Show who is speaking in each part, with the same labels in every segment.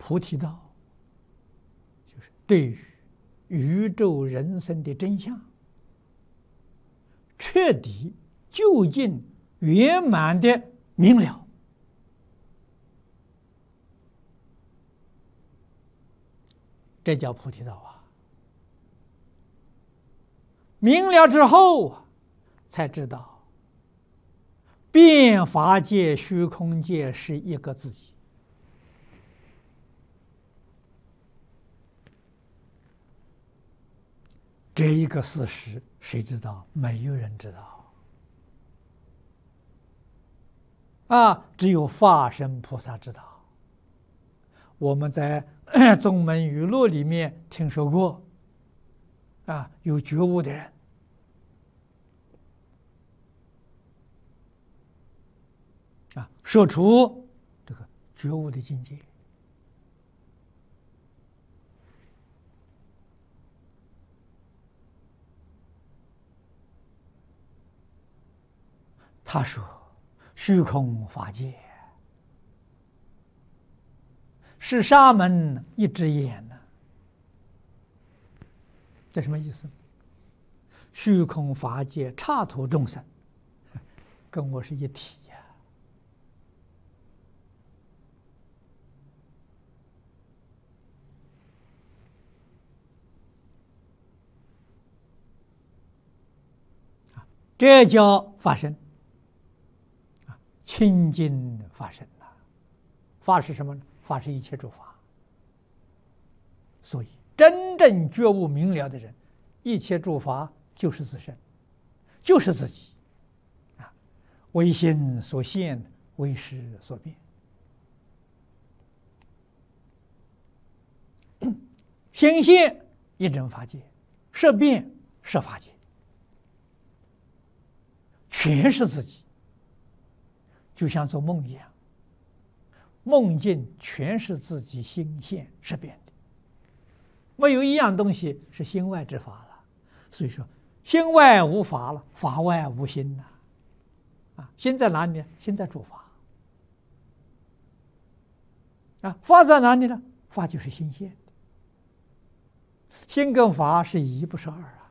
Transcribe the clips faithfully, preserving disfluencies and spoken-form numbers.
Speaker 1: 菩提道，就是对于宇宙人生的真相，彻底、究竟、圆满的明了，这叫菩提道啊！明了之后，才知道变法界、虚空界是一个自己。这一个事实，谁知道？没有人知道啊！只有法身菩萨知道。我们在宗门语录里面听说过，啊，有觉悟的人，啊，说出这个觉悟的境界。他说：“虚空法界是沙门一只眼呢。”这什么意思？虚空法界刹土众生，跟我是一体呀、啊！这叫法身。清净法身呐，法是什么呢？法是一切诸法。所以，真正觉悟明了的人，一切诸法就是自身，就是自己。啊，为心所现，为识所变。心现一真法界，识变识法界，全是自己。就像做梦一样，梦境全是自己心现识变的，没有一样东西是心外之法了。所以说，心外无法了，法外无心呐。啊，心在哪里呢？心在诸法。啊，法在哪里呢？法就是心现的。心跟法是一，不是二啊。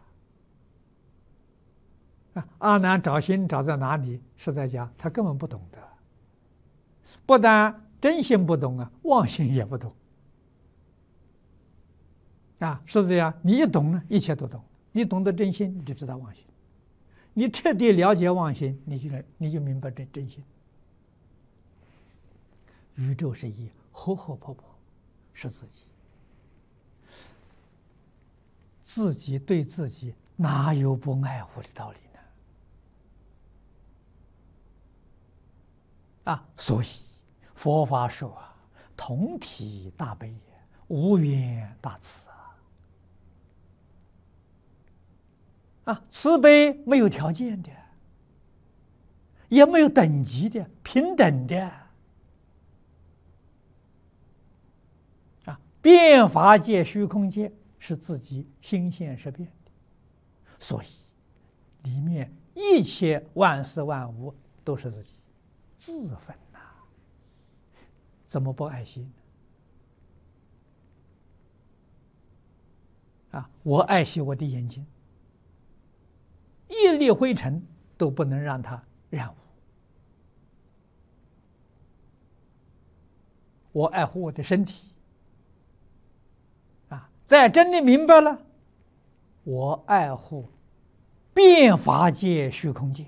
Speaker 1: 啊，阿难找心找在哪里？实在讲，他根本不懂得。不但真心不懂啊，妄心也不懂。啊，是这样。你一懂呢，一切都懂。你懂得真心，你就知道妄心；你彻底了解妄心，你就你就明白真真心。宇宙是一，活活泼泼，是自己。自己对自己哪有不爱护的道理？啊，所以佛法说啊，同体大悲，无缘大慈啊！啊，慈悲没有条件的，也没有等级的，平等的。啊，变法界、虚空界是自己心现识变的，所以里面一切万事万物都是自己。自分呐、啊，怎么不爱惜呢？啊，我爱惜我的眼睛，一粒灰尘都不能让它染污。我爱护我的身体，啊，在真理明白了，我爱护变法界、虚空界。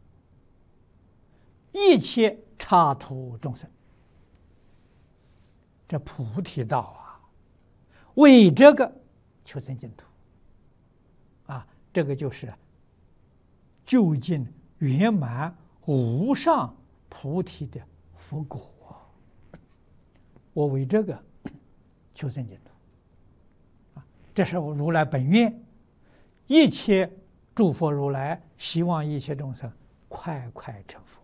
Speaker 1: 一切刹土众生，这菩提道啊，为这个求生净土啊，这个就是究竟圆满无上菩提的佛果。我为这个求生净土啊，这是我如来本愿，一切诸佛如来希望一切众生快快成佛。